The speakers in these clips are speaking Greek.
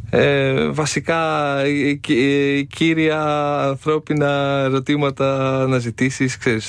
βασικά κύρια ανθρώπινα ερωτήματα να ζητήσεις, ξέρεις,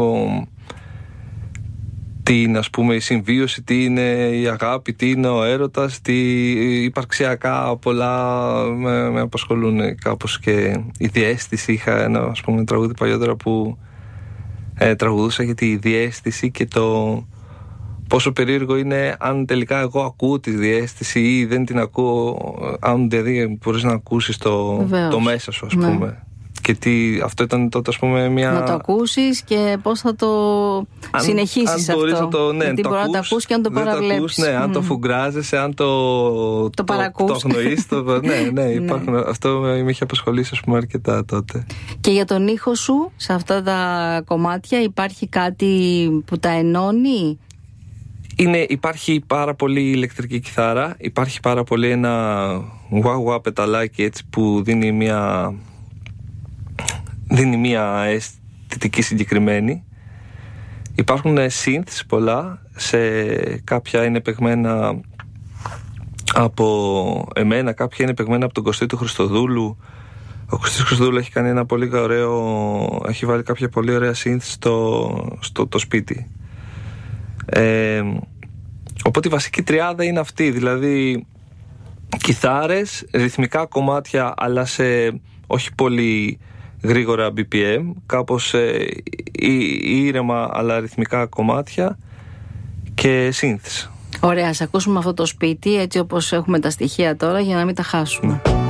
τι είναι, ας πούμε, η συμβίωση, τι είναι η αγάπη, τι είναι ο έρωτας, τι υπαρξιακά πολλά με απασχολούν κάπως, και η διαίσθηση. Είχα ένα, ας πούμε, τραγούδι παλιότερα που τραγουδούσα για τη διαίσθηση και το πόσο περίεργο είναι αν τελικά εγώ ακούω τη διαίσθηση ή δεν την ακούω, αν δηλαδή μπορείς να ακούσεις το μέσα σου, ας πούμε. Και αυτό ήταν τότε, ας πούμε, να το ακούσεις και πώς θα το συνεχίσεις αυτό. Γιατί μπορεί να το ακούσεις και αν το παραβλέψεις. Ναι, αν το φουγκράζεσαι, αν το παρακούς. Το αγνοείς. Ναι, υπάρχουν. Αυτό με είχε απασχολήσει, ας πούμε, αρκετά τότε. Και για τον ήχο σου, σε αυτά τα κομμάτια, υπάρχει κάτι που τα ενώνει? Υπάρχει πάρα πολύ ηλεκτρική κιθάρα, υπάρχει πάρα πολύ ένα γουά πεταλάκι, έτσι, που δίνει μια αισθητική συγκεκριμένη. Υπάρχουν synths πολλά, σε κάποια είναι παιγμένα από εμένα, κάποια είναι παιγμένα από τον Κωστή του Χριστοδούλου. Ο Κωστής Χριστοδούλου έχει κάνει ένα πολύ ωραίο, έχει βάλει κάποια πολύ ωραία synths στο σπίτι. Οπότε η βασική τριάδα είναι αυτή, δηλαδή κιθάρες, ρυθμικά κομμάτια, αλλά σε όχι πολύ γρήγορα BPM, κάπως ήρεμα αλλά ρυθμικά κομμάτια και synths. Ωραία, ας ακούσουμε αυτό το σπίτι έτσι όπως έχουμε τα στοιχεία τώρα, για να μην τα χάσουμε.